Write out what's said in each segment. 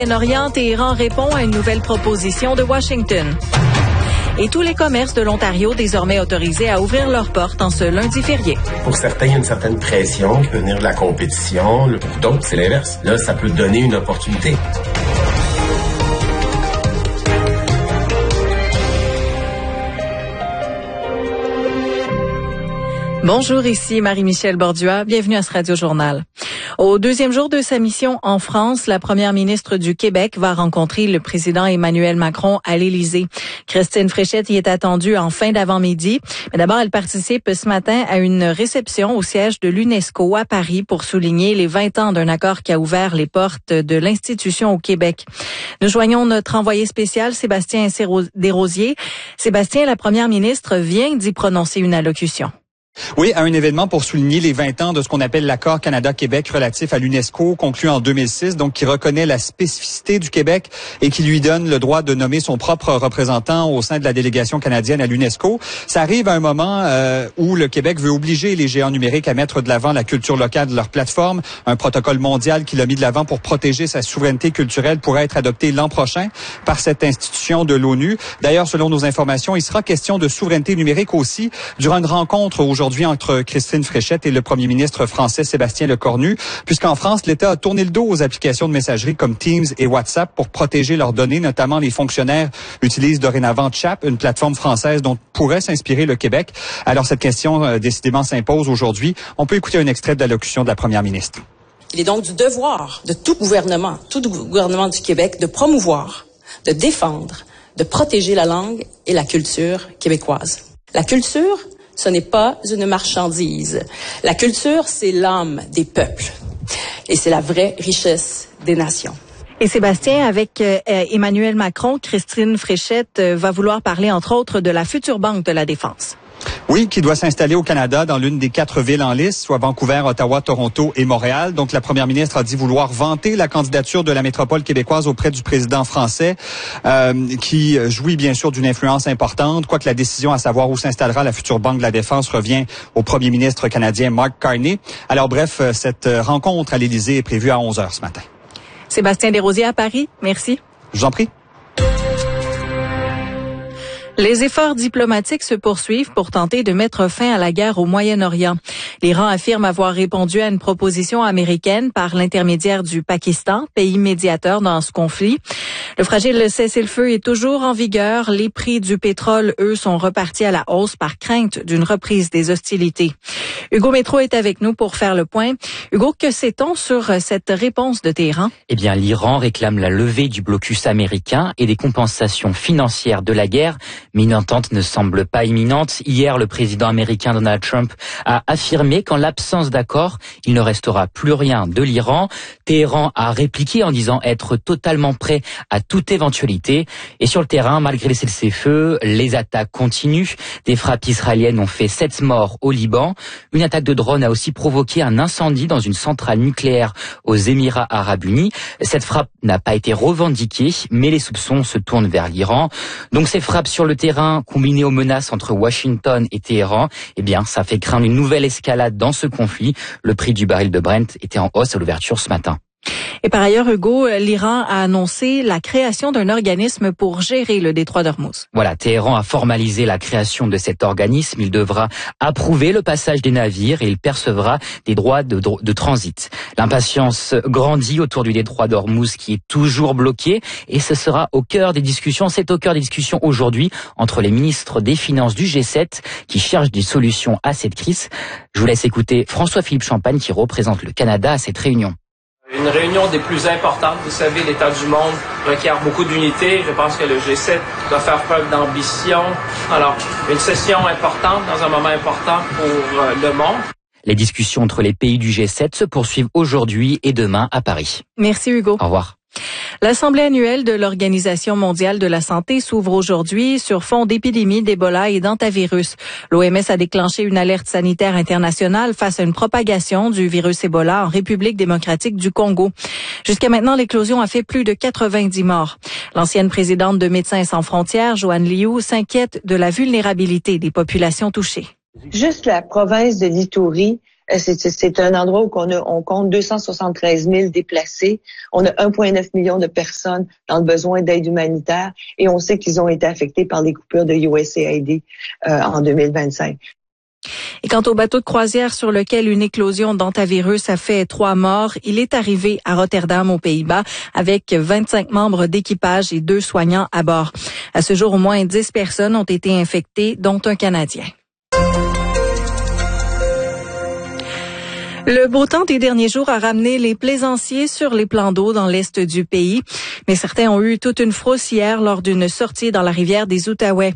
Moyen-Orient, Téhéran répond à une nouvelle proposition de Washington. Et tous les commerces de l'Ontario désormais autorisés à ouvrir leurs portes en ce lundi férié. Pour certains, il y a une certaine pression qui peut venir de la compétition. Pour d'autres, c'est l'inverse. Là, ça peut donner une opportunité. Bonjour, ici Marie-Michel Bordua. Bienvenue à ce Radio-Journal. Au deuxième jour de sa mission en France, la première ministre du Québec va rencontrer le président Emmanuel Macron à l'Élysée. Christine Fréchette y est attendue en fin d'avant-midi. Mais d'abord, elle participe ce matin à une réception au siège de l'UNESCO à Paris pour souligner les 20 ans d'un accord qui a ouvert les portes de l'institution au Québec. Nous joignons notre envoyé spécial, Sébastien Desrosiers. Sébastien, la première ministre vient d'y prononcer une allocution. Oui, à un événement pour souligner les 20 ans de ce qu'on appelle l'accord Canada-Québec relatif à l'UNESCO, conclu en 2006, donc qui reconnaît la spécificité du Québec et qui lui donne le droit de nommer son propre représentant au sein de la délégation canadienne à l'UNESCO. Ça arrive à un moment où le Québec veut obliger les géants numériques à mettre de l'avant la culture locale de leur plateforme. Un protocole mondial qui l'a mis de l'avant pour protéger sa souveraineté culturelle pourrait être adopté l'an prochain par cette institution de l'ONU. D'ailleurs, selon nos informations, il sera question de souveraineté numérique aussi durant une rencontre aujourd'hui entre Christine Fréchette et le premier ministre français Sébastien Lecornu, puisqu'en France, l'État a tourné le dos aux applications de messagerie comme Teams et WhatsApp pour protéger leurs données, notamment les fonctionnaires utilisent dorénavant Chap, une plateforme française dont pourrait s'inspirer le Québec. Alors cette question décidément s'impose aujourd'hui. On peut écouter un extrait de l'allocution de la première ministre. Il est donc du devoir de tout gouvernement du Québec de promouvoir, de défendre, de protéger la langue et la culture québécoise. La culture, ce n'est pas une marchandise. La culture, c'est l'âme des peuples. Et c'est la vraie richesse des nations. Et Sébastien, avec Emmanuel Macron, Christine Fréchette va vouloir parler, entre autres, de la future Banque de la Défense. Oui, qui doit s'installer au Canada dans l'une des 4 villes en lice, soit Vancouver, Ottawa, Toronto et Montréal. Donc, la première ministre a dit vouloir vanter la candidature de la métropole québécoise auprès du président français, qui jouit bien sûr d'une influence importante, quoique la décision à savoir où s'installera la future Banque de la Défense revient au premier ministre canadien Mark Carney. Alors bref, cette rencontre à l'Élysée est prévue à 11h ce matin. Sébastien Desrosiers à Paris, merci. Je vous en prie. Les efforts diplomatiques se poursuivent pour tenter de mettre fin à la guerre au Moyen-Orient. L'Iran affirme avoir répondu à une proposition américaine par l'intermédiaire du Pakistan, pays médiateur dans ce conflit. Le fragile cessez-le-feu est toujours en vigueur. Les prix du pétrole, eux, sont repartis à la hausse par crainte d'une reprise des hostilités. Hugo Métro est avec nous pour faire le point. Hugo, que sait-on sur cette réponse de Téhéran? Eh bien, l'Iran réclame la levée du blocus américain et des compensations financières de la guerre, mais une entente ne semble pas imminente. Hier, le président américain Donald Trump a affirmé qu'en l'absence d'accord, il ne restera plus rien de l'Iran. Téhéran a répliqué en disant être totalement prêt à toute éventualité. Et sur le terrain, malgré les cessez-le-feu, les attaques continuent. Des frappes israéliennes ont fait 7 morts au Liban. Une attaque de drone a aussi provoqué un incendie dans une centrale nucléaire aux Émirats Arabes Unis. Cette frappe n'a pas été revendiquée, mais les soupçons se tournent vers l'Iran. Donc ces frappes sur le terrain, combinées aux menaces entre Washington et Téhéran, eh bien, ça fait craindre une nouvelle escalade dans ce conflit. Le prix du baril de Brent était en hausse à l'ouverture ce matin. Et par ailleurs, Hugo, l'Iran a annoncé la création d'un organisme pour gérer le détroit d'Ormuz. Voilà, Téhéran a formalisé la création de cet organisme. Il devra approuver le passage des navires et il percevra des droits de transit. L'impatience grandit autour du détroit d'Ormuz qui est toujours bloqué et ce sera au cœur des discussions. C'est au cœur des discussions aujourd'hui entre les ministres des Finances du G7 qui cherchent des solutions à cette crise. Je vous laisse écouter François-Philippe Champagne qui représente le Canada à cette réunion. Une réunion des plus importantes. Vous savez, l'état du monde requiert beaucoup d'unité. Je pense que le G7 doit faire preuve d'ambition. Alors, une session importante dans un moment important pour le monde. Les discussions entre les pays du G7 se poursuivent aujourd'hui et demain à Paris. Merci Hugo. Au revoir. L'Assemblée annuelle de l'Organisation mondiale de la santé s'ouvre aujourd'hui sur fond d'épidémie d'Ebola et d'hantavirus. L'OMS a déclenché une alerte sanitaire internationale face à une propagation du virus Ebola en République démocratique du Congo. Jusqu'à maintenant, l'éclosion a fait plus de 90 morts. L'ancienne présidente de Médecins sans frontières, Joanne Liu, s'inquiète de la vulnérabilité des populations touchées. Juste la province de l'Ituri C'est un endroit où on compte 273 000 déplacés. On a 1,9 million de personnes dans le besoin d'aide humanitaire et on sait qu'ils ont été affectés par les coupures de USAID en 2025. Et quant au bateau de croisière sur lequel une éclosion d'hantavirus a fait 3 morts, il est arrivé à Rotterdam, aux Pays-Bas, avec 25 membres d'équipage et 2 soignants à bord. À ce jour, au moins 10 personnes ont été infectées, dont un Canadien. Le beau temps des derniers jours a ramené les plaisanciers sur les plans d'eau dans l'est du pays, mais certains ont eu toute une frousse hier lors d'une sortie dans la rivière des Outaouais.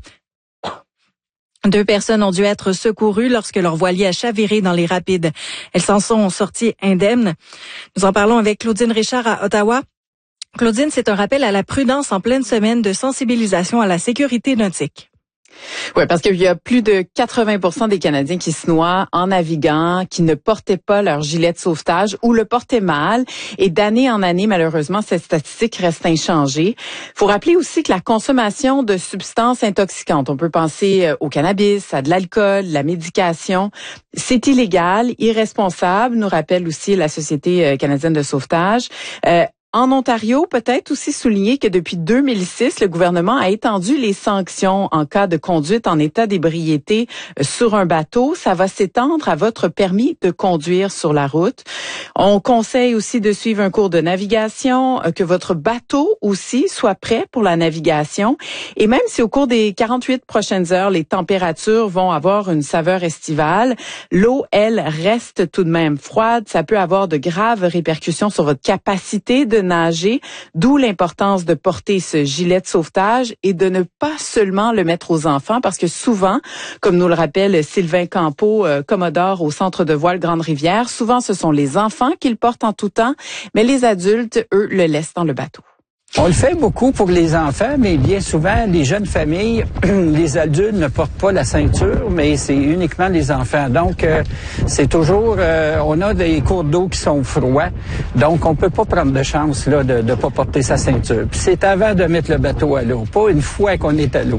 2 personnes ont dû être secourues lorsque leur voilier a chaviré dans les rapides. Elles s'en sont sorties indemnes. Nous en parlons avec Claudine Richard à Ottawa. Claudine, c'est un rappel à la prudence en pleine semaine de sensibilisation à la sécurité nautique. Oui, parce qu'il y a plus de 80% des Canadiens qui se noient en naviguant, qui ne portaient pas leur gilet de sauvetage ou le portaient mal. Et d'année en année, malheureusement, cette statistique reste inchangée. Il faut rappeler aussi que la consommation de substances intoxicantes, on peut penser au cannabis, à de l'alcool, la médication, c'est illégal, irresponsable, nous rappelle aussi la Société canadienne de sauvetage. En Ontario, peut-être aussi souligner que depuis 2006, le gouvernement a étendu les sanctions en cas de conduite en état d'ébriété sur un bateau. Ça va s'étendre à votre permis de conduire sur la route. On conseille aussi de suivre un cours de navigation, que votre bateau aussi soit prêt pour la navigation. Et même si au cours des 48 prochaines heures, les températures vont avoir une saveur estivale, l'eau, elle, reste tout de même froide. Ça peut avoir de graves répercussions sur votre capacité de nager, d'où l'importance de porter ce gilet de sauvetage et de ne pas seulement le mettre aux enfants, parce que souvent, comme nous le rappelle Sylvain Campeau, commodore au Centre de voile Grande-Rivière, souvent ce sont les enfants qui le portent en tout temps, mais les adultes, eux, le laissent dans le bateau. On le fait beaucoup pour les enfants, mais bien souvent, les jeunes familles, les adultes ne portent pas la ceinture, mais c'est uniquement les enfants. Donc, c'est toujours, on a des cours d'eau qui sont froids, donc on peut pas prendre de chance là de pas porter sa ceinture. Puis c'est avant de mettre le bateau à l'eau, pas une fois qu'on est à l'eau.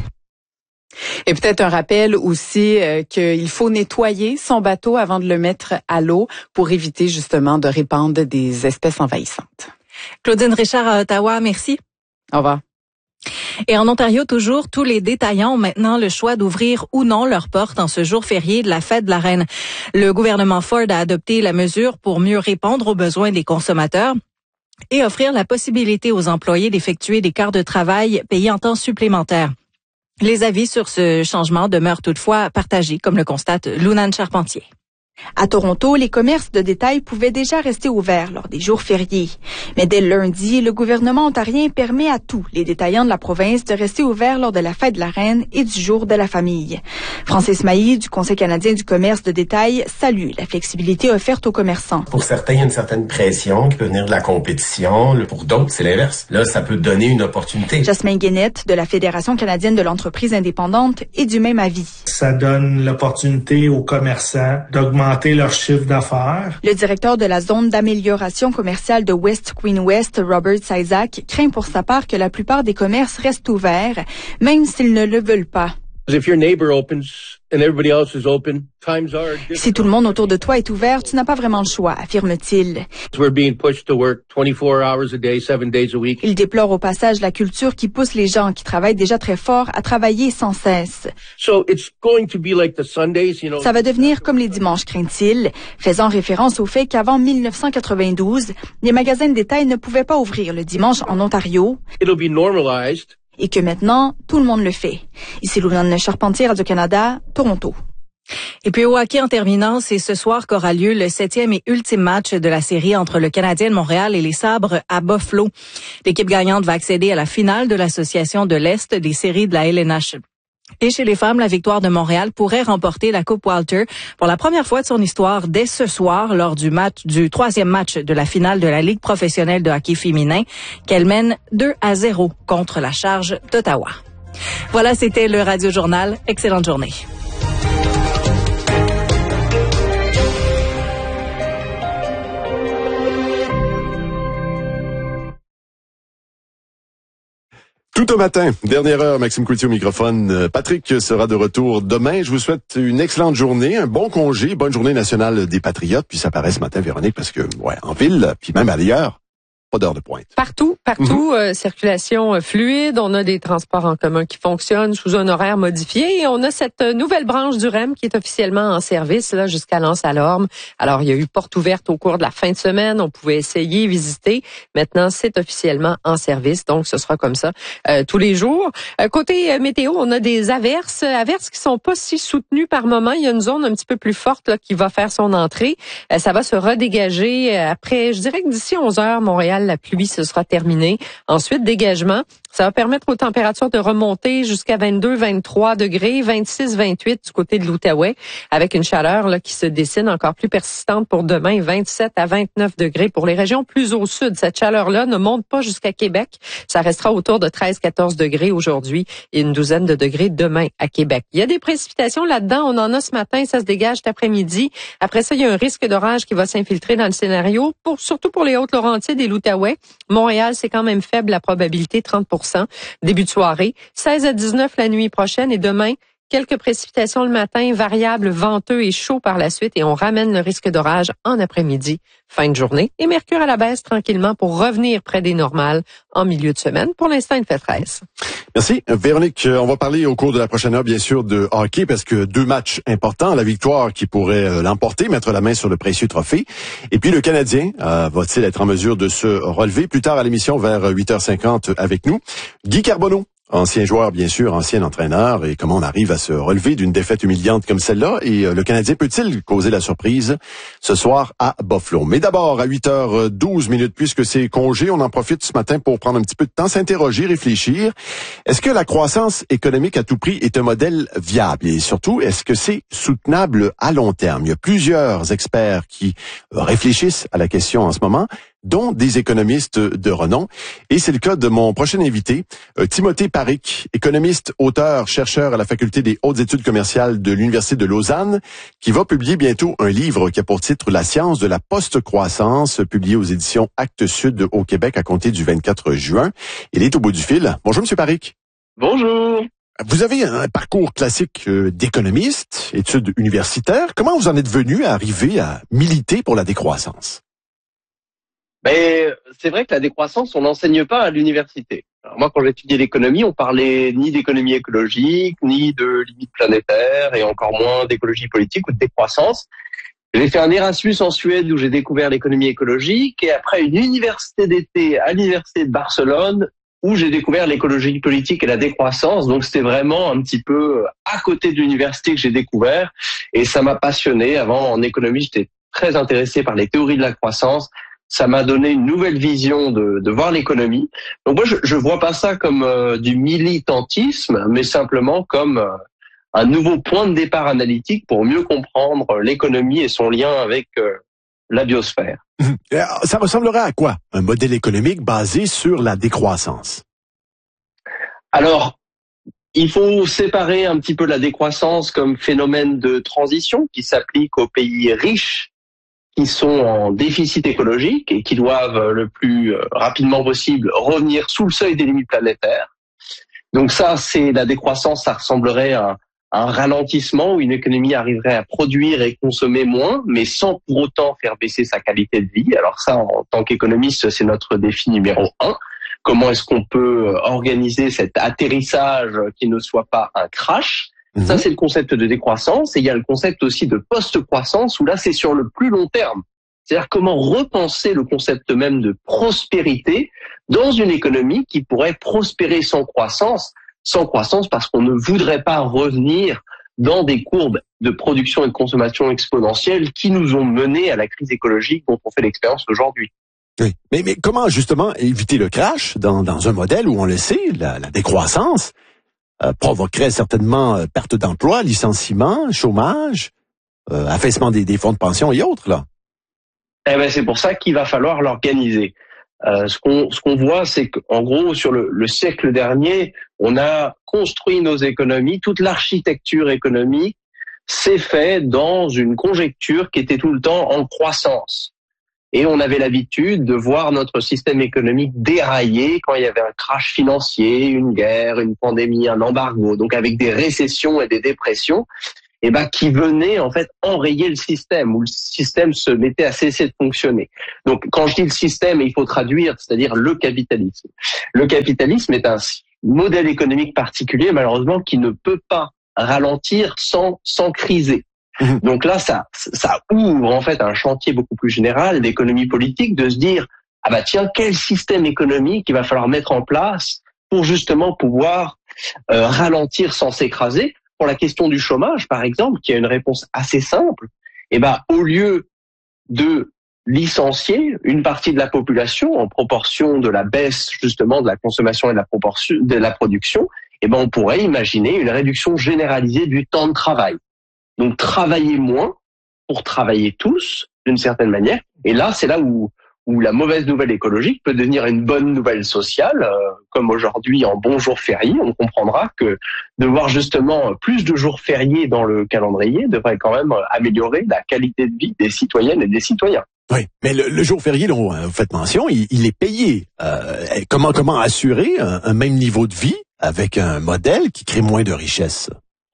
Et peut-être un rappel aussi qu'il faut nettoyer son bateau avant de le mettre à l'eau pour éviter justement de répandre des espèces envahissantes. Claudine Richard à Ottawa, merci. Au revoir. Et en Ontario, toujours, tous les détaillants ont maintenant le choix d'ouvrir ou non leurs portes en ce jour férié de la fête de la Reine. Le gouvernement Ford a adopté la mesure pour mieux répondre aux besoins des consommateurs et offrir la possibilité aux employés d'effectuer des quarts de travail payés en temps supplémentaire. Les avis sur ce changement demeurent toutefois partagés, comme le constate Lounane Charpentier. À Toronto, les commerces de détail pouvaient déjà rester ouverts lors des jours fériés. Mais dès lundi, le gouvernement ontarien permet à tous les détaillants de la province de rester ouverts lors de la fête de la Reine et du jour de la famille. Francis Mailly, du Conseil canadien du commerce de détail, salue la flexibilité offerte aux commerçants. Pour certains, il y a une certaine pression qui peut venir de la compétition. Pour d'autres, c'est l'inverse. Là, ça peut donner une opportunité. Jasmin Guénette, de la Fédération canadienne de l'entreprise indépendante, est du même avis. Ça donne l'opportunité aux commerçants d'augmenter leur chiffre d'affaires. Le directeur de la zone d'amélioration commerciale de West Queen West, Robert Isaac, craint pour sa part que la plupart des commerces restent ouverts, même s'ils ne le veulent pas. Si tout le monde autour de toi est ouvert, tu n'as pas vraiment le choix, affirme-t-il. Il déplore au passage la culture qui pousse les gens qui travaillent déjà très fort à travailler sans cesse. Ça va devenir comme les dimanches, craint-il, faisant référence au fait qu'avant 1992, les magasins de détail ne pouvaient pas ouvrir le dimanche en Ontario. Et que maintenant, tout le monde le fait. Ici Lounane Charpentier, Radio-Canada, Toronto. Et puis au hockey en terminant, c'est ce soir qu'aura lieu le 7e et ultime match de la série entre le Canadien de Montréal et les Sabres à Buffalo. L'équipe gagnante va accéder à la finale de l'Association de l'Est des séries de la LNH. Et chez les femmes, la victoire de Montréal pourrait remporter la Coupe Walter pour la première fois de son histoire dès ce soir lors du 3e match de la finale de la Ligue professionnelle de hockey féminin qu'elle mène 2-0 contre la Charge d'Ottawa. Voilà, c'était le Radio Journal. Excellente journée. Tout un matin, dernière heure, Maxime Coultier au microphone. Patrick sera de retour demain. Je vous souhaite une excellente journée, un bon congé, bonne journée nationale des Patriotes. Puis ça paraît ce matin, Véronique, parce que, en ville, puis même ailleurs, pas d'heure de pointe. Partout, circulation fluide. On a des transports en commun qui fonctionnent sous un horaire modifié. Et on a cette nouvelle branche du REM qui est officiellement en service là jusqu'à Lens-à-Lorme. Alors, il y a eu porte ouverte au cours de la fin de semaine. On pouvait essayer, visiter. Maintenant, c'est officiellement en service. Donc, ce sera comme ça tous les jours. Côté météo, on a des averses qui sont pas si soutenues par moment. Il y a une zone un petit peu plus forte là qui va faire son entrée. Ça va se redégager après, je dirais que d'ici 11 heures, Montréal, la pluie, ce sera terminé. Ensuite, dégagement. Ça va permettre aux températures de remonter jusqu'à 22-23 degrés, 26-28 du côté de l'Outaouais, avec une chaleur là qui se dessine encore plus persistante pour demain, 27 à 29 degrés pour les régions plus au sud. Cette chaleur-là ne monte pas jusqu'à Québec. Ça restera autour de 13-14 degrés aujourd'hui et une douzaine de degrés demain à Québec. Il y a des précipitations là-dedans. On en a ce matin, ça se dégage cet après-midi. Après ça, il y a un risque d'orage qui va s'infiltrer dans le scénario, surtout pour les Hautes-Laurentides et l'Outaouais. Montréal, c'est quand même faible, la probabilité 30%. Début de soirée, 16 à 19 la nuit prochaine et demain, quelques précipitations le matin, variables, venteux et chaud par la suite et on ramène le risque d'orage en après-midi, fin de journée. Et mercure à la baisse tranquillement pour revenir près des normales en milieu de semaine. Pour l'instant, il fait 13. Merci. Véronique, on va parler au cours de la prochaine heure, bien sûr, de hockey parce que 2 matchs importants. La victoire qui pourrait l'emporter, mettre la main sur le précieux trophée. Et puis le Canadien, va-t-il être en mesure de se relever? Plus tard à l'émission, vers 8h50 avec nous. Guy Carbonneau. Ancien joueur, bien sûr, ancien entraîneur, et comment on arrive à se relever d'une défaite humiliante comme celle-là. Et le Canadien peut-il causer la surprise ce soir à Buffalo? Mais d'abord, à 8h12, puisque c'est congé, on en profite ce matin pour prendre un petit peu de temps, s'interroger, réfléchir. Est-ce que la croissance économique à tout prix est un modèle viable? Et surtout, est-ce que c'est soutenable à long terme? Il y a plusieurs experts qui réfléchissent à la question en ce moment, dont des économistes de renom. Et c'est le cas de mon prochain invité, Timothée Paric, économiste, auteur, chercheur à la Faculté des hautes études commerciales de l'Université de Lausanne, qui va publier bientôt un livre qui a pour titre La science de la post-croissance, publié aux éditions Actes Sud au Québec à compter du 24 juin. Il est au bout du fil. Bonjour, Monsieur Paric. Bonjour. Vous avez un parcours classique d'économiste, études universitaires. Comment vous en êtes venu à arriver à militer pour la décroissance? Ben, c'est vrai que la décroissance, on n'enseigne pas à l'université. Alors moi, quand j'étudiais l'économie, on parlait ni d'économie écologique, ni de limites planétaires, et encore moins d'écologie politique ou de décroissance. J'ai fait un Erasmus en Suède où j'ai découvert l'économie écologique, et après une université d'été à l'université de Barcelone où j'ai découvert l'écologie politique et la décroissance. Donc c'était vraiment un petit peu à côté de l'université que j'ai découvert, et ça m'a passionné. Avant, en économie, j'étais très intéressé par les théories de la croissance. Ça m'a donné une nouvelle vision de voir l'économie. Donc moi, je vois pas ça comme du militantisme, mais simplement comme un nouveau point de départ analytique pour mieux comprendre l'économie et son lien avec la biosphère. Ça ressemblerait à quoi, un modèle économique basé sur la décroissance? Alors, il faut séparer un petit peu la décroissance comme phénomène de transition qui s'applique aux pays riches qui sont en déficit écologique et qui doivent le plus rapidement possible revenir sous le seuil des limites planétaires. Donc ça, c'est la décroissance, ça ressemblerait à un ralentissement où une économie arriverait à produire et consommer moins, mais sans pour autant faire baisser sa qualité de vie. Alors ça, en tant qu'économiste, c'est notre défi numéro 1. Comment est-ce qu'on peut organiser cet atterrissage qui ne soit pas un crash? Ça, c'est le concept de décroissance. Et il y a le concept aussi de post-croissance, où là, c'est sur le plus long terme. C'est-à-dire comment repenser le concept même de prospérité dans une économie qui pourrait prospérer sans croissance parce qu'on ne voudrait pas revenir dans des courbes de production et de consommation exponentielles qui nous ont menés à la crise écologique dont on fait l'expérience aujourd'hui. Oui. Mais comment, justement, éviter le crash dans un modèle où, on le sait, la décroissance provoquerait certainement perte d'emploi, licenciement, chômage, affaissement des fonds de pension et autres, là. Eh ben, c'est pour ça qu'il va falloir l'organiser. Ce qu'on voit, c'est qu'en gros, sur le siècle dernier, on a construit nos économies, toute l'architecture économique s'est fait dans une conjecture qui était tout le temps en croissance. Et on avait l'habitude de voir notre système économique dérailler quand il y avait un crash financier, une guerre, une pandémie, un embargo, donc avec des récessions et des dépressions, qui venaient en fait enrayer le système, où le système se mettait à cesser de fonctionner. Donc quand je dis le système, il faut traduire, c'est-à-dire le capitalisme. Le capitalisme est un modèle économique particulier, malheureusement, qui ne peut pas ralentir sans criser. Donc là, ça ouvre en fait un chantier beaucoup plus général d'économie politique, de se dire tiens, quel système économique il va falloir mettre en place pour justement pouvoir ralentir sans s'écraser. Pour la question du chômage, par exemple, qui a une réponse assez simple, au lieu de licencier une partie de la population en proportion de la baisse justement de la consommation et de la production, on pourrait imaginer une réduction généralisée du temps de travail. Donc travailler moins pour travailler tous d'une certaine manière. Et là, c'est là où la mauvaise nouvelle écologique peut devenir une bonne nouvelle sociale, comme aujourd'hui en bons jours fériés. On comprendra que de voir justement plus de jours fériés dans le calendrier devrait quand même améliorer la qualité de vie des citoyennes et des citoyens. Oui, mais le jour férié dont vous faites mention, il est payé. Comment assurer un même niveau de vie avec un modèle qui crée moins de richesse?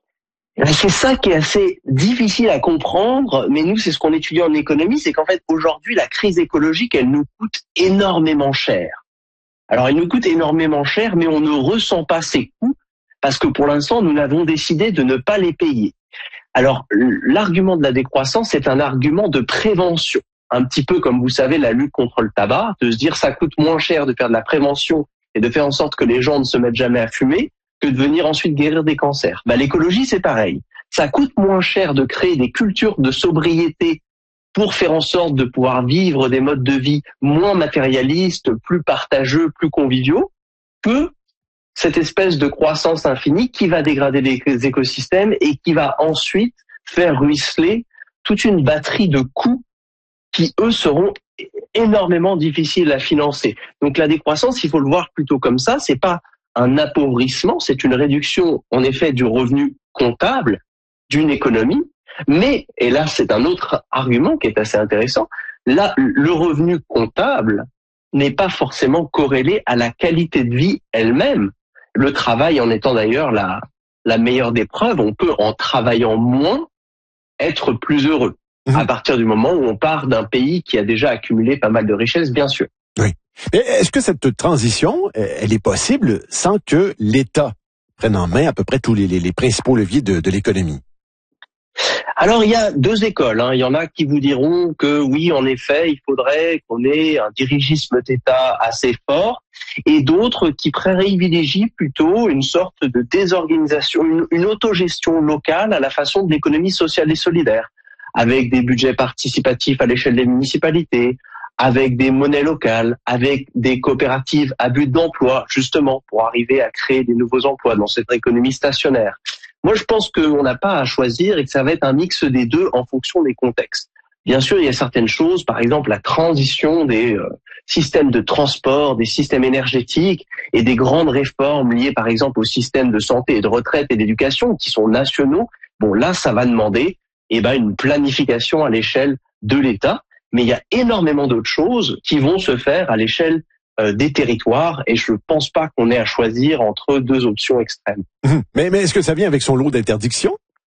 C'est ça qui est assez difficile à comprendre, mais nous, c'est ce qu'on étudie en économie, c'est qu'en fait, aujourd'hui, la crise écologique, elle nous coûte énormément cher. Alors, elle nous coûte énormément cher, mais on ne ressent pas ces coûts, parce que pour l'instant, nous avons décidé de ne pas les payer. Alors, l'argument de la décroissance, c'est un argument de prévention. Un petit peu comme, vous savez, la lutte contre le tabac, de se dire ça coûte moins cher de faire de la prévention et de faire en sorte que les gens ne se mettent jamais à fumer, que de venir ensuite guérir des cancers. L'écologie, c'est pareil. Ça coûte moins cher de créer des cultures de sobriété pour faire en sorte de pouvoir vivre des modes de vie moins matérialistes, plus partageux, plus conviviaux, que cette espèce de croissance infinie qui va dégrader les écosystèmes et qui va ensuite faire ruisseler toute une batterie de coûts qui, eux, seront énormément difficiles à financer. Donc la décroissance, il faut le voir plutôt comme ça, c'est pas un appauvrissement, c'est une réduction, en effet, du revenu comptable d'une économie, mais, et là c'est un autre argument qui est assez intéressant, là, le revenu comptable n'est pas forcément corrélé à la qualité de vie elle-même. Le travail en étant d'ailleurs la meilleure des preuves, on peut, en travaillant moins, être plus heureux, à partir du moment où on part d'un pays qui a déjà accumulé pas mal de richesses, bien sûr. Oui. Mais est-ce que cette transition, elle est possible sans que l'État prenne en main à peu près tous les principaux leviers de l'économie? Alors, il y a deux écoles. Il y en a qui vous diront que oui, en effet, il faudrait qu'on ait un dirigisme d'État assez fort, et d'autres qui privilégient plutôt une sorte de désorganisation, une autogestion locale à la façon de l'économie sociale et solidaire, avec des budgets participatifs à l'échelle des municipalités, avec des monnaies locales, avec des coopératives à but d'emploi, justement, pour arriver à créer des nouveaux emplois dans cette économie stationnaire. Moi, je pense qu'on n'a pas à choisir et que ça va être un mix des deux en fonction des contextes. Bien sûr, il y a certaines choses, par exemple la transition des systèmes de transport, des systèmes énergétiques et des grandes réformes liées, par exemple, aux systèmes de santé et de retraite et d'éducation qui sont nationaux. Bon, là, ça va demander une planification à l'échelle de l'État. Mais il y a énormément d'autres choses qui vont se faire à l'échelle des territoires et je ne pense pas qu'on ait à choisir entre deux options extrêmes. Mais est-ce que ça vient avec son lot d'interdictions?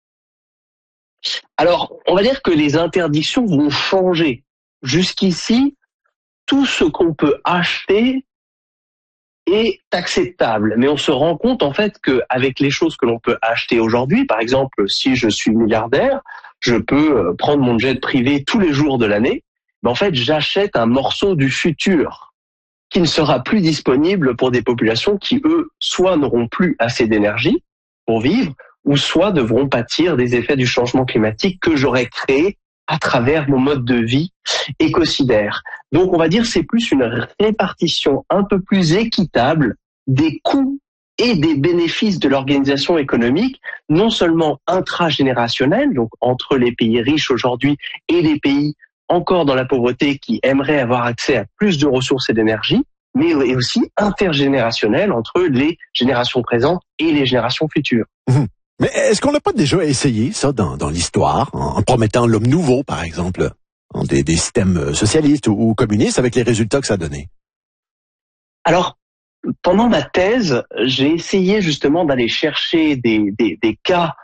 Alors, on va dire que les interdictions vont changer. Jusqu'ici, tout ce qu'on peut acheter est acceptable. Mais on se rend compte en fait qu'avec les choses que l'on peut acheter aujourd'hui, par exemple, si je suis milliardaire, je peux prendre mon jet privé tous les jours de l'année, mais en fait, j'achète un morceau du futur qui ne sera plus disponible pour des populations qui, eux, soit n'auront plus assez d'énergie pour vivre, ou soit devront pâtir des effets du changement climatique que j'aurais créé à travers mon mode de vie écocidaire. Donc, on va dire c'est plus une répartition un peu plus équitable des coûts et des bénéfices de l'organisation économique, non seulement intragénérationnelle, donc entre les pays riches aujourd'hui et les pays encore dans la pauvreté qui aimeraient avoir accès à plus de ressources et d'énergie, mais aussi intergénérationnelle entre les générations présentes et les générations futures. Mais est-ce qu'on n'a pas déjà essayé ça dans l'histoire, en promettant l'homme nouveau, par exemple, des systèmes socialistes ou communistes avec les résultats que ça a donné? Alors, pendant ma thèse, j'ai essayé justement d'aller chercher des cas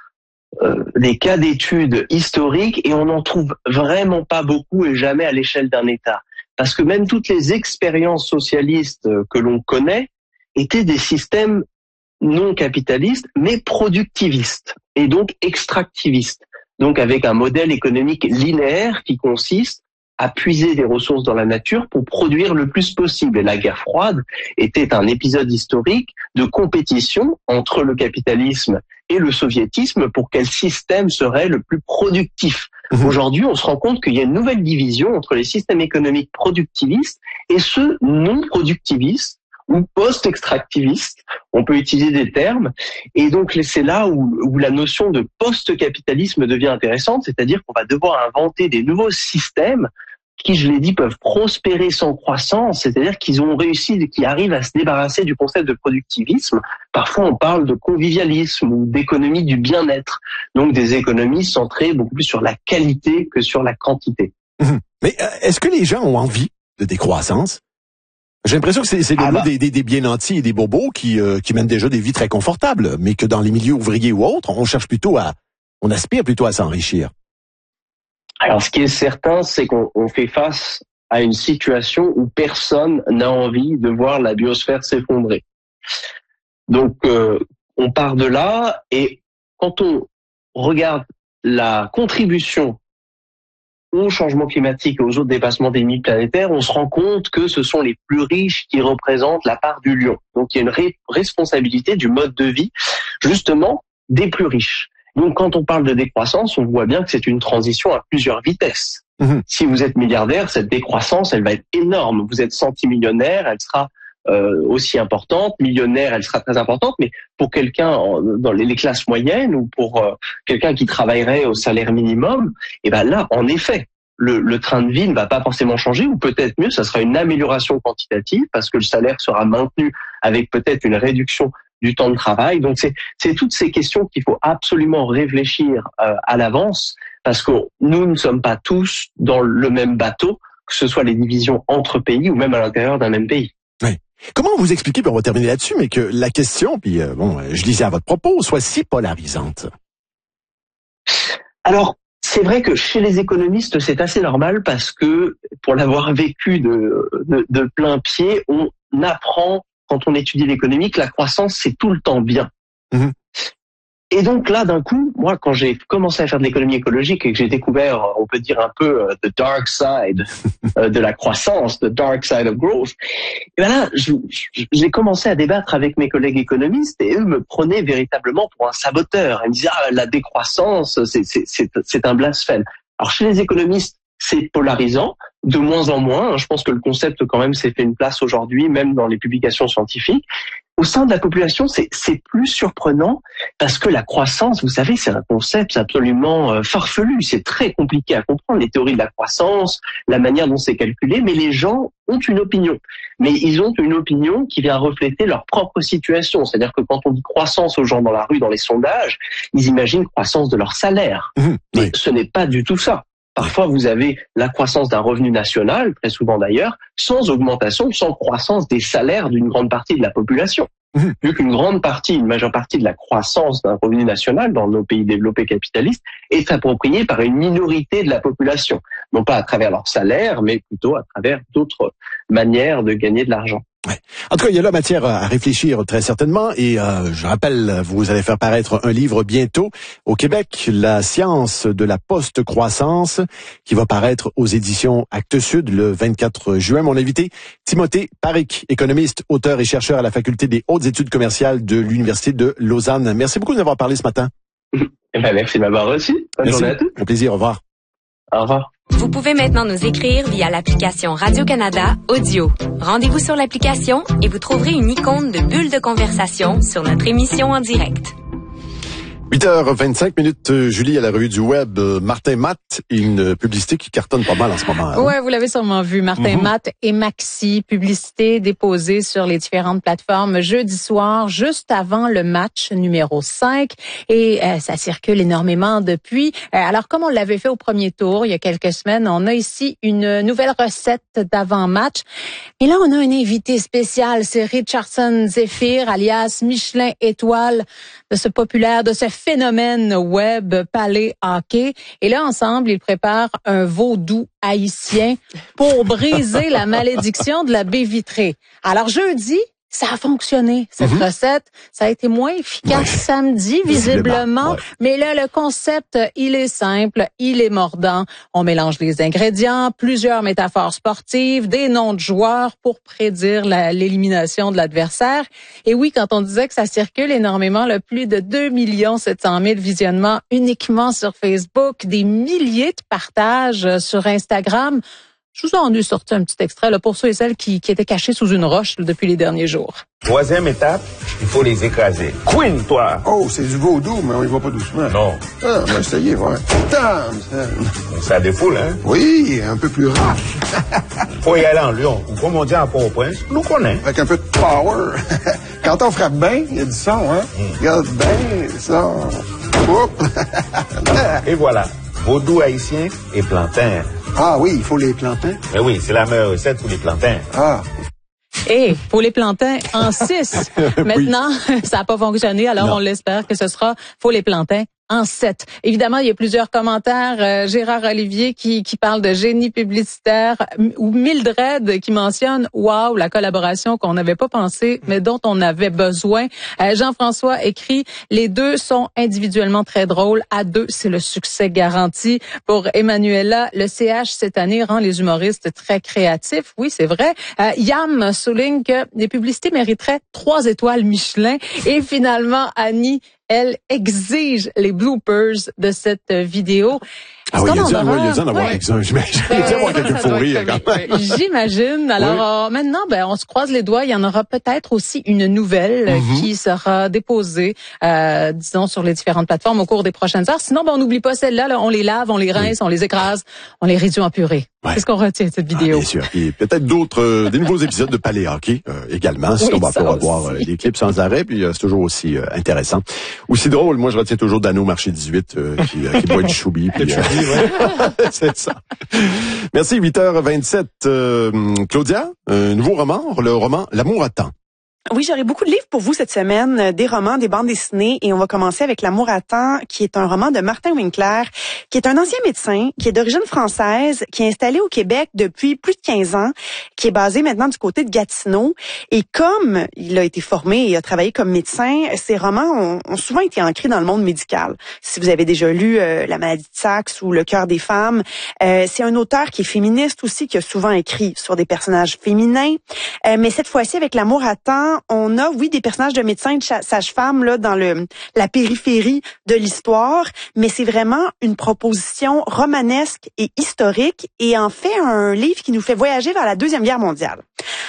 d'études historiques et on n'en trouve vraiment pas beaucoup et jamais à l'échelle d'un État. Parce que même toutes les expériences socialistes que l'on connaît étaient des systèmes non capitalistes, mais productivistes et donc extractivistes. Donc avec un modèle économique linéaire qui consiste à puiser des ressources dans la nature pour produire le plus possible. Et la guerre froide était un épisode historique de compétition entre le capitalisme et le soviétisme pour quel système serait le plus productif. Aujourd'hui, on se rend compte qu'il y a une nouvelle division entre les systèmes économiques productivistes et ceux non productivistes ou post-extractivistes, on peut utiliser des termes, et donc c'est là où la notion de post-capitalisme devient intéressante, c'est-à-dire qu'on va devoir inventer des nouveaux systèmes qui, je l'ai dit, peuvent prospérer sans croissance, c'est-à-dire qu'ils arrivent à se débarrasser du concept de productivisme. Parfois, on parle de convivialisme ou d'économie du bien-être, donc des économies centrées beaucoup plus sur la qualité que sur la quantité. Mais est-ce que les gens ont envie de décroissance? J'ai l'impression que c'est le lot des bien nantis et des bobos qui mènent déjà des vies très confortables, mais que dans les milieux ouvriers ou autres, on aspire plutôt à s'enrichir. Alors, ce qui est certain, c'est qu'on fait face à une situation où personne n'a envie de voir la biosphère s'effondrer. Donc, on part de là, et quand on regarde la contribution au changement climatique et aux autres dépassements des limites planétaires, on se rend compte que ce sont les plus riches qui représentent la part du lion. Donc, il y a une responsabilité du mode de vie, justement, des plus riches. Donc, quand on parle de décroissance, on voit bien que c'est une transition à plusieurs vitesses. Si vous êtes milliardaire, cette décroissance, elle va être énorme. Vous êtes centimillionnaire, elle sera aussi importante. Millionnaire, elle sera très importante. Mais pour quelqu'un dans les classes moyennes ou pour quelqu'un qui travaillerait au salaire minimum, et ben là, en effet, le train de vie ne va pas forcément changer, ou peut-être mieux, ça sera une amélioration quantitative parce que le salaire sera maintenu avec peut-être une réduction du temps de travail. Donc c'est toutes ces questions qu'il faut absolument réfléchir à l'avance, parce que nous ne sommes pas tous dans le même bateau, que ce soit les divisions entre pays ou même à l'intérieur d'un même pays. Oui. Comment vous expliquez, puis on va terminer là-dessus, mais que la question, puis je lisais à votre propos, soit si polarisante? Alors, c'est vrai que chez les économistes, c'est assez normal parce que, pour l'avoir vécu de plein pied, on apprend, quand on étudie l'économie, que la croissance, c'est tout le temps bien. Et donc là, d'un coup, moi, quand j'ai commencé à faire de l'économie écologique et que j'ai découvert, on peut dire un peu, the dark side de la croissance, the dark side of growth, et ben là, j'ai commencé à débattre avec mes collègues économistes et eux me prenaient véritablement pour un saboteur. Ils me disaient, la décroissance, c'est un blasphème. Alors chez les économistes, c'est polarisant, de moins en moins. Je pense que le concept quand même s'est fait une place aujourd'hui, même dans les publications scientifiques. Au sein de la population, c'est plus surprenant parce que la croissance, vous savez, c'est un concept absolument farfelu. C'est très compliqué à comprendre, les théories de la croissance, la manière dont c'est calculé, mais les gens ont une opinion. Mais ils ont une opinion qui vient refléter leur propre situation. C'est-à-dire que quand on dit croissance aux gens dans la rue, dans les sondages, ils imaginent croissance de leur salaire. Mais ce n'est pas du tout ça. Parfois, vous avez la croissance d'un revenu national, très souvent d'ailleurs, sans augmentation, sans croissance des salaires d'une grande partie de la population. Vu qu'une majeure partie de la croissance d'un revenu national dans nos pays développés capitalistes est appropriée par une minorité de la population. Non pas à travers leur salaire, mais plutôt à travers d'autres manières de gagner de l'argent. Ouais. En tout cas, il y a là matière à réfléchir très certainement, et je rappelle, vous allez faire paraître un livre bientôt au Québec, La science de la post-croissance, qui va paraître aux éditions Actes Sud le 24 juin. Mon invité, Timothée Paric, économiste, auteur et chercheur à la Faculté des hautes études commerciales de l'Université de Lausanne. Merci beaucoup de nous avoir parlé ce matin. Merci de m'avoir reçu. Bonne journée à tous. Un plaisir, au revoir. Au revoir. Vous pouvez maintenant nous écrire via l'application Radio-Canada Audio. Rendez-vous sur l'application et vous trouverez une icône de bulle de conversation sur notre émission en direct. 8h25, Julie, à la revue du web, Martin Matt, une publicité qui cartonne pas mal en ce moment. Hein? Ouais, vous l'avez sûrement vu, Martin Matt et Maxi, publicité déposée sur les différentes plateformes jeudi soir, juste avant le match numéro 5. Et ça circule énormément depuis. Alors, comme on l'avait fait au premier tour, il y a quelques semaines, on a ici une nouvelle recette d'avant-match. Et là, on a un invité spécial, c'est Richardson Zephyr, alias Michelin Étoile, de ce phénomène web Palais Hockey. Et là, ensemble, ils préparent un vaudou haïtien pour briser la malédiction de la baie vitrée. Alors, jeudi, ça a fonctionné, cette recette. Ça a été moins efficace samedi, visiblement. Mais là, le concept, il est simple, il est mordant. On mélange les ingrédients, plusieurs métaphores sportives, des noms de joueurs pour prédire l'élimination de l'adversaire. Et oui, quand on disait que ça circule énormément, là, plus de 2 700 000 visionnements uniquement sur Facebook, des milliers de partages sur Instagram. Je vous en ai sorti un petit extrait là, pour ceux et celles qui étaient cachés sous une roche là, depuis les derniers jours. Troisième étape, il faut les écraser. Queen, toi! Oh, c'est du vaudou, mais on y va pas doucement. Non. Ah, on va essayer, ouais. Ça défoule, hein? Oui, un peu plus rare. Faut y aller en Lyon, ou comme on dit à Port-au-Prince, nous connaît. Avec un peu de power. Quand on frappe bien, il y a du son, hein? Regarde bien, ça. Oups! Et voilà. Vaudou haïtien et plantain. Ah oui, il faut les plantains. Mais oui, c'est la meilleure recette pour les plantains. Ah. Et pour les plantains en 6. Maintenant, ça n'a pas fonctionné, alors on l'espère que ce sera faut les plantains en 7. Évidemment, il y a plusieurs commentaires. Gérard Olivier qui parle de génie publicitaire ou Mildred qui mentionne « Wow, la collaboration qu'on n'avait pas pensé, mais dont on avait besoin ». Jean-François écrit « Les deux sont individuellement très drôles. À deux, c'est le succès garanti ». Pour Emmanuela, le CH cette année rend les humoristes très créatifs. Oui, c'est vrai. Yam souligne que les publicités mériteraient 3 étoiles Michelin. Et finalement, Annie, elle exige les bloopers de cette vidéo. Ah oui, il y a dû en avoir quelques-uns, j'imagine. Il y a dû avoir quelques fous rires quand même. J'imagine. Alors maintenant, on se croise les doigts. Il y en aura peut-être aussi une nouvelle qui sera déposée, disons, sur les différentes plateformes au cours des prochaines heures. Sinon, on n'oublie pas celle-là. Là, on les lave, on les rince, on les écrase, on les réduit en purée. Qu'est-ce qu'on retient de cette vidéo? Bien sûr. Et peut-être d'autres, des nouveaux épisodes de Palais Hockey également. Si on va pouvoir voir des clips sans arrêt, puis c'est toujours aussi intéressant. Aussi drôle, moi je retiens toujours Dano Marché 18 qui boit du choubi. C'est ça. Merci, 8h27. Claudia, un nouveau roman, le roman L'amour attend. Oui, j'aurai beaucoup de livres pour vous cette semaine, des romans, des bandes dessinées, et on va commencer avec L'amour attend, qui est un roman de Martin Winkler, qui est un ancien médecin, qui est d'origine française, qui est installé au Québec depuis plus de 15 ans, qui est basé maintenant du côté de Gatineau. Et comme il a été formé et a travaillé comme médecin, ses romans ont souvent été ancrés dans le monde médical. Si vous avez déjà lu La maladie de Saxe ou Le cœur des femmes, c'est un auteur qui est féministe aussi, qui a souvent écrit sur des personnages féminins. Mais cette fois-ci, avec L'amour attend, on a, oui, des personnages de médecins et de sages-femmes là dans la périphérie de l'histoire, mais c'est vraiment une proposition romanesque et historique, et en fait un livre qui nous fait voyager vers la Deuxième Guerre mondiale.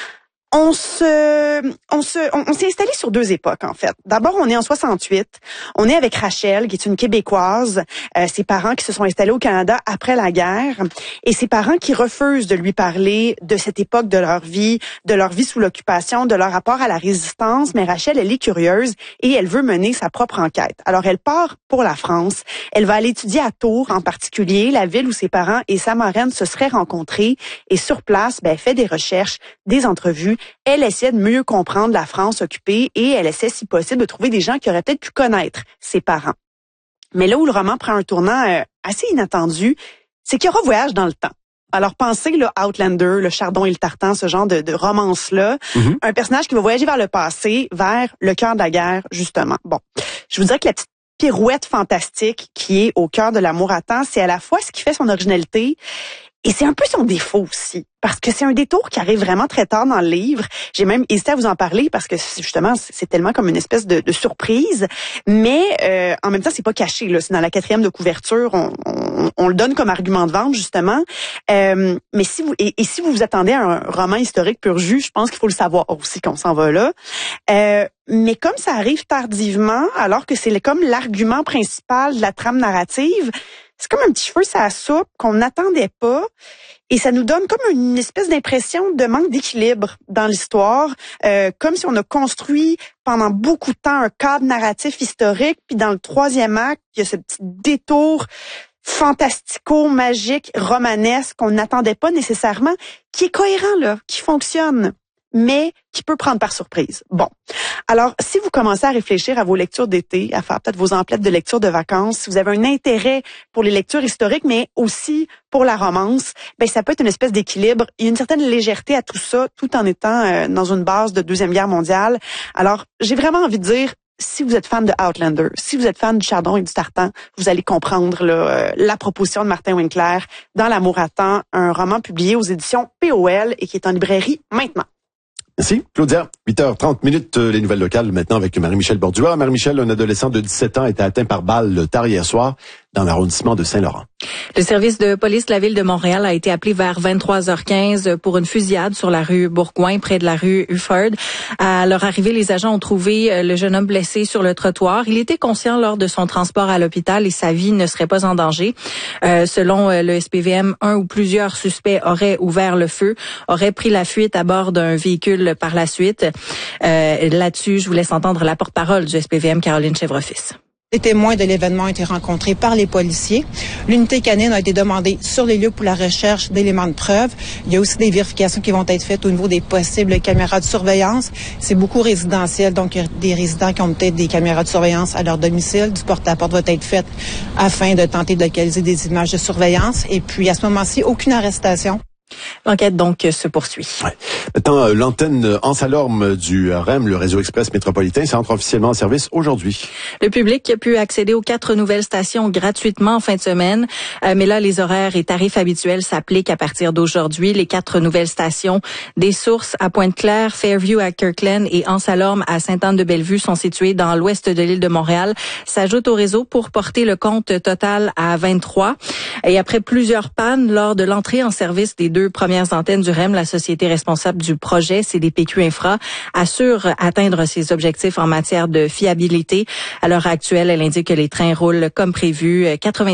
On s'est installé sur 2 époques, en fait. D'abord, on est en 68. On est avec Rachel, qui est une Québécoise. Ses parents qui se sont installés au Canada après la guerre. Et ses parents qui refusent de lui parler de cette époque de leur vie sous l'occupation, de leur rapport à la résistance. Mais Rachel, elle est curieuse et elle veut mener sa propre enquête. Alors, elle part pour la France. Elle va aller étudier à Tours, en particulier, la ville où ses parents et sa marraine se seraient rencontrés. Et sur place, elle fait des recherches, des entrevues. Elle essaie de mieux comprendre la France occupée et elle essaie, si possible, de trouver des gens qui auraient peut-être pu connaître ses parents. Mais là où le roman prend un tournant assez inattendu, c'est qu'il y aura voyage dans le temps. Alors pensez le Outlander, le Chardon et le Tartan, ce genre de romance-là. Un personnage qui va voyager vers le passé, vers le cœur de la guerre, justement. Bon, je vous dirais que la petite pirouette fantastique qui est au cœur de L'amour attend, c'est à la fois ce qui fait son originalité et c'est un peu son défaut aussi. Parce que c'est un détour qui arrive vraiment très tard dans le livre. J'ai même hésité à vous en parler parce que justement, c'est tellement comme une espèce de surprise. Mais en même temps, c'est pas caché. Là, c'est dans la 4e de couverture. On le donne comme argument de vente, justement. Mais si vous si vous vous attendez à un roman historique pur jus, je pense qu'il faut le savoir aussi qu'on s'en va là. mais comme ça arrive tardivement, alors que c'est comme l'argument principal de la trame narrative, c'est comme un petit cheveu sur la soupe qu'on n'attendait pas. Et ça nous donne comme une espèce d'impression de manque d'équilibre dans l'histoire, comme si on a construit pendant beaucoup de temps un cadre narratif historique, puis dans le troisième acte, il y a ce petit détour fantastico-magique, romanesque qu'on n'attendait pas nécessairement, qui est cohérent, là, qui fonctionne, mais qui peut prendre par surprise. Bon. Alors, si vous commencez à réfléchir à vos lectures d'été, à faire peut-être vos emplettes de lecture de vacances, si vous avez un intérêt pour les lectures historiques, mais aussi pour la romance, ben ça peut être une espèce d'équilibre. Il y a une certaine légèreté à tout ça, tout en étant dans une base de Deuxième Guerre mondiale. Alors, j'ai vraiment envie de dire, si vous êtes fan de Outlander, si vous êtes fan du Chardon et du Tartan, vous allez comprendre là, la proposition de Martin Winkler dans L'amour attend, un roman publié aux éditions POL et qui est en librairie maintenant. Merci, Claudia. 8h30, les nouvelles locales maintenant avec Marie-Michel Bordua. Marie-Michel, un adolescent de 17 ans a été atteint par balle tard hier soir dans l'arrondissement de Saint-Laurent. Le service de police de la ville de Montréal a été appelé vers 23h15 pour une fusillade sur la rue Bourgoin, près de la rue Ufford. À leur arrivée, les agents ont trouvé le jeune homme blessé sur le trottoir. Il était conscient lors de son transport à l'hôpital et sa vie ne serait pas en danger. Selon le SPVM, un ou plusieurs suspects auraient ouvert le feu, auraient pris la fuite à bord d'un véhicule par la suite. Là-dessus, je vous laisse entendre la porte-parole du SPVM, Caroline Chèvrefils. Les témoins de l'événement ont été rencontrés par les policiers. L'unité canine a été demandée sur les lieux pour la recherche d'éléments de preuve. Il y a aussi des vérifications qui vont être faites au niveau des possibles caméras de surveillance. C'est beaucoup résidentiel, donc il y a des résidents qui ont peut-être des caméras de surveillance à leur domicile. Du porte-à-porte va être fait afin de tenter de localiser des images de surveillance. Et puis, à ce moment-ci, aucune arrestation. L'enquête, donc, se poursuit. Ouais. Maintenant, l'antenne Anse-à-Lorme du REM, le réseau express métropolitain, s'entre officiellement en service aujourd'hui. Le public a pu accéder aux 4 nouvelles stations gratuitement en fin de semaine. Mais là, les horaires et tarifs habituels s'appliquent à partir d'aujourd'hui. Les 4 nouvelles stations, des sources à Pointe-Claire, Fairview à Kirkland et Anse-à-Lorme à Sainte-Anne-de-Bellevue sont situées dans l'ouest de l'île de Montréal, s'ajoutent au réseau pour porter le compte total à 23. Et après plusieurs pannes lors de l'entrée en service des 2 premières antennes du REM, la société responsable du projet, CDPQ Infra, assure atteindre ses objectifs en matière de fiabilité. À l'heure actuelle, elle indique que les trains roulent comme prévu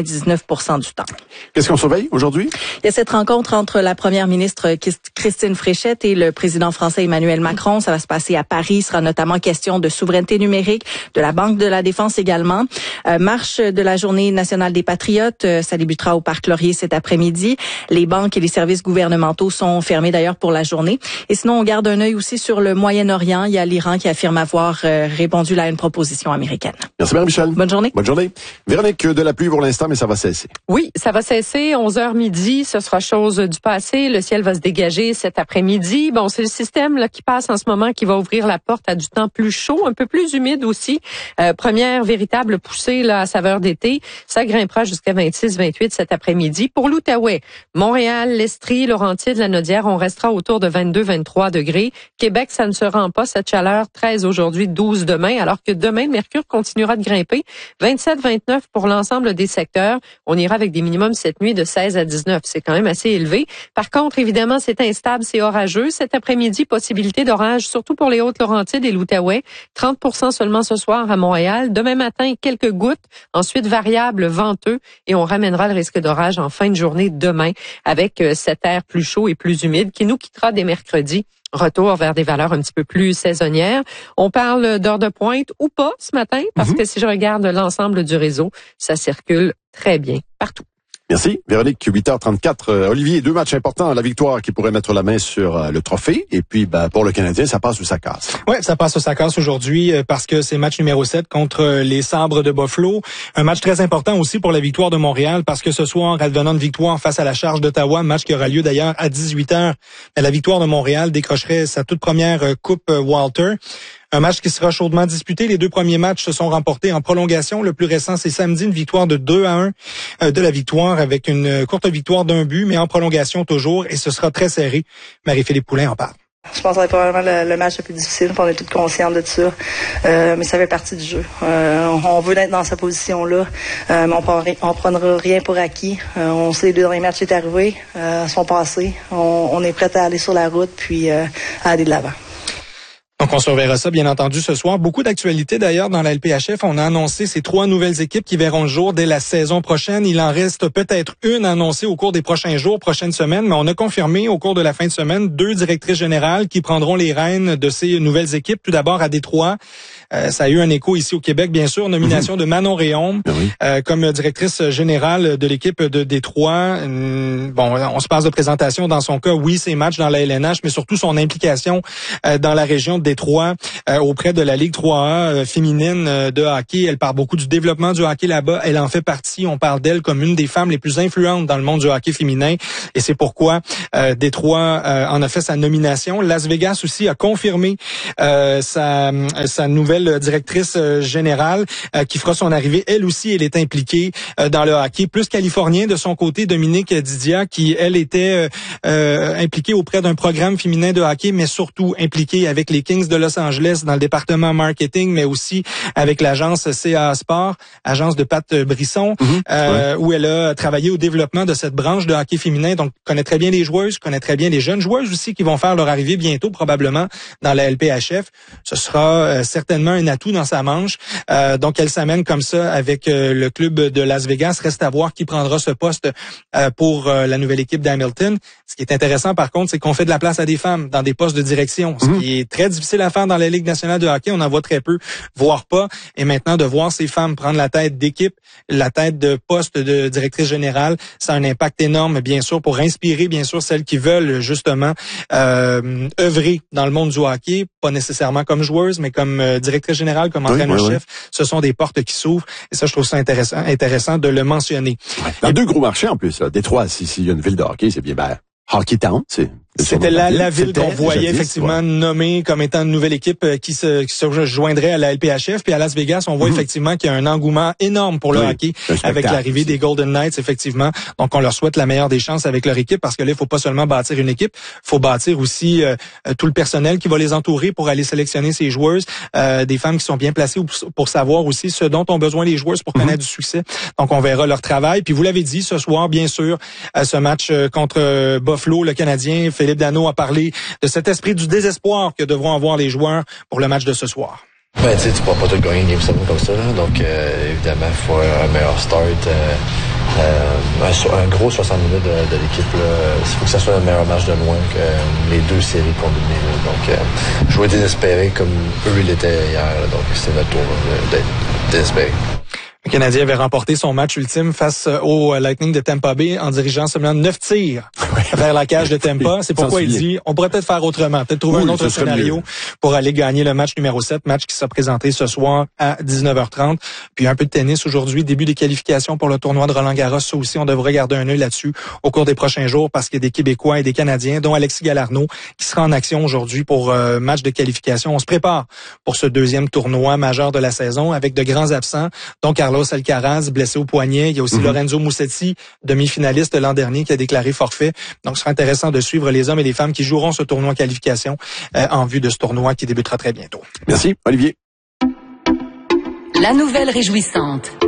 99% du temps. Qu'est-ce qu'on surveille aujourd'hui? Il y a cette rencontre entre la première ministre Christine Fréchette et le président français Emmanuel Macron. Ça va se passer à Paris. Il sera notamment question de souveraineté numérique, de la Banque de la Défense également. Marche de la Journée nationale des patriotes. Ça débutera au Parc Laurier cet après-midi. Les banques et les services gouvernementaux sont fermés d'ailleurs pour la journée. Et sinon, on garde un œil aussi sur le Moyen-Orient. Il y a l'Iran qui affirme avoir répondu là à une proposition américaine. Merci Marie-Michel. Bonne journée. Bonne journée. Véronique, de la pluie pour l'instant, mais ça va cesser. Oui, ça va cesser. 11h midi, ce sera chose du passé. Le ciel va se dégager cet après-midi. Bon, c'est le système là qui passe en ce moment qui va ouvrir la porte à du temps plus chaud, un peu plus humide aussi. Première véritable poussée là à saveur d'été. Ça grimpera jusqu'à 26-28 cet après-midi. Pour l'Outaouais, Montréal, l'Estrie, Laurentides, la Naudière, on restera autour de 22-23 degrés. Québec, ça ne se rend pas cette chaleur. 13 aujourd'hui, 12 demain, alors que demain, le mercure continuera de grimper. 27-29 pour l'ensemble des secteurs. On ira avec des minimums cette nuit de 16 à 19. C'est quand même assez élevé. Par contre, évidemment, c'est instable, c'est orageux. Cet après-midi, possibilité d'orage, surtout pour les Hautes-Laurentides et l'Outaouais. 30% seulement ce soir à Montréal. Demain matin, quelques gouttes. Ensuite, variable, venteux. Et on ramènera le risque d'orage en fin de journée demain avec cet air plus chaud et plus humide qui nous quittera dès mercredi. Retour vers des valeurs un petit peu plus saisonnières. On parle d'heure de pointe ou pas ce matin parce que si je regarde l'ensemble du réseau, ça circule très bien partout. Merci. Véronique, 8h34. Olivier, 2 matchs importants. La victoire qui pourrait mettre la main sur le trophée. Et puis, pour le Canadien, ça passe ou ça casse? Ouais, ça passe ou ça casse aujourd'hui parce que c'est match numéro 7 contre les Sabres de Buffalo. Un match très important aussi pour la victoire de Montréal parce que ce soir, advenant une victoire face à la Charge d'Ottawa, match qui aura lieu d'ailleurs à 18h. La victoire de Montréal décrocherait sa toute première Coupe Walter. Un match qui sera chaudement disputé. Les 2 premiers matchs se sont remportés en prolongation. Le plus récent, c'est samedi, une victoire de 2-1 de la victoire avec une courte victoire d'1 but, mais en prolongation toujours. Et ce sera très serré. Marie-Philippe Poulin en parle. Je pense que c'est probablement le match le plus difficile. On est tous conscients de ça. Mais ça fait partie du jeu. On veut être dans cette position-là. Mais on prendra rien pour acquis. On sait les 2 derniers matchs qui sont arrivés, sont passés. On est prêt à aller sur la route puis à aller de l'avant. Donc, Donc, on surveillera ça, bien entendu, ce soir. Beaucoup d'actualités, d'ailleurs, dans la LPHF. On a annoncé ces 3 nouvelles équipes qui verront le jour dès la saison prochaine. Il en reste peut-être une annoncée au cours des prochains jours, prochaines semaines, mais on a confirmé au cours de la fin de semaine 2 directrices générales qui prendront les rênes de ces nouvelles équipes. Tout d'abord, à Détroit. Ça a eu un écho ici au Québec, bien sûr. Nomination de Manon Réaume comme directrice générale de l'équipe de Détroit. On se passe de présentation dans son cas. Oui, ses matchs dans la LNH, mais surtout son implication dans la région de Détroit auprès de la Ligue 3A féminine de hockey. Elle parle beaucoup du développement du hockey là-bas. Elle en fait partie. On parle d'elle comme une des femmes les plus influentes dans le monde du hockey féminin. Et c'est pourquoi Détroit en a fait sa nomination. Las Vegas aussi a confirmé sa nouvelle directrice générale qui fera son arrivée. Elle aussi, elle est impliquée dans le hockey. Plus californien de son côté, Dominique Didia, qui, elle, était impliquée auprès d'un programme féminin de hockey, mais surtout impliquée avec les Kings de Los Angeles dans le département marketing, mais aussi avec l'agence CA Sport, agence de Pat Brisson, où elle a travaillé au développement de cette branche de hockey féminin. Donc, connaît très bien les joueuses, connaît très bien les jeunes joueuses aussi qui vont faire leur arrivée bientôt, probablement, dans la LPHF. Ce sera certainement un atout dans sa manche. Donc, elle s'amène comme ça avec le club de Las Vegas. Reste à voir qui prendra ce poste pour la nouvelle équipe d'Hamilton. Ce qui est intéressant, par contre, c'est qu'on fait de la place à des femmes dans des postes de direction, ce qui est très difficile à faire dans la Ligue nationale de hockey. On en voit très peu, voire pas. Et maintenant, de voir ces femmes prendre la tête d'équipe, la tête de poste de directrice générale, ça a un impact énorme, bien sûr, pour inspirer, bien sûr, celles qui veulent justement œuvrer dans le monde du hockey, pas nécessairement comme joueuse, mais comme directrice générale, comme entraîneur-chef. Ce sont des portes qui s'ouvrent. Et ça, je trouve ça intéressant de le mentionner. Dans 2 gros marchés, en plus. Là. Détroit, s'il y a une ville de hockey, c'est bien Hockey Town, c'était la ville qu'on voyait effectivement nommée comme étant une nouvelle équipe qui se joindrait à la LPHF. Puis à Las Vegas, on voit effectivement qu'il y a un engouement énorme pour le hockey avec l'arrivée des Golden Knights, effectivement. Donc, on leur souhaite la meilleure des chances avec leur équipe parce que là, il faut pas seulement bâtir une équipe, il faut bâtir aussi tout le personnel qui va les entourer pour aller sélectionner ces joueuses. Des femmes qui sont bien placées pour savoir aussi ce dont ont besoin les joueuses pour connaître du succès. Donc, on verra leur travail. Puis, vous l'avez dit, ce soir, bien sûr, ce match contre Buffalo, le Canadien, Philippe Danault a parlé de cet esprit du désespoir que devront avoir les joueurs pour le match de ce soir. Tu sais, tu pourras pas tout gagner Game 7 comme ça. Là. Donc, évidemment, il faut un meilleur start. Un gros 60 minutes de l'équipe. Il faut que ça soit un meilleur match de loin que les 2 séries combinées. Là. Donc, jouer désespéré comme eux l'étaient hier. Là. Donc, c'est notre tour d'être désespéré. Le Canadien avait remporté son match ultime face au Lightning de Tampa Bay en dirigeant seulement 9 tirs vers la cage de Tampa. C'est pourquoi il dit, on pourrait peut-être faire autrement, peut-être trouver un autre scénario pour aller gagner le match numéro 7, match qui sera présenté ce soir à 19h30. Puis un peu de tennis aujourd'hui, début des qualifications pour le tournoi de Roland-Garros. Ça aussi, on devrait garder un œil là-dessus au cours des prochains jours parce qu'il y a des Québécois et des Canadiens, dont Alexis Galarneau, qui sera en action aujourd'hui pour match de qualification. On se prépare pour ce 2e tournoi majeur de la saison avec de grands absents, dont Carlos Alcaraz, blessé au poignet. Il y a aussi Lorenzo Musetti, demi-finaliste l'an dernier, qui a déclaré forfait. Donc, ce sera intéressant de suivre les hommes et les femmes qui joueront ce tournoi qualification en vue de ce tournoi qui débutera très bientôt. Merci, Olivier. La nouvelle réjouissante.